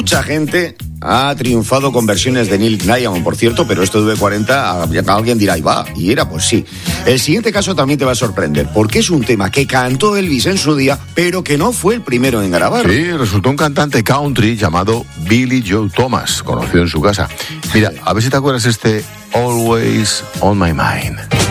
mucha gente ha triunfado con versiones de Neil Diamond, por cierto, pero esto de 40, alguien dirá, y va, y era, pues sí. El siguiente caso también te va a sorprender, porque es un tema que cantó Elvis en su día, pero que no fue el primero en grabarlo. Sí, resultó un cantante country llamado Billy Joe Thomas, conocido en su casa. Mira, a ver si te acuerdas Always on My Mind.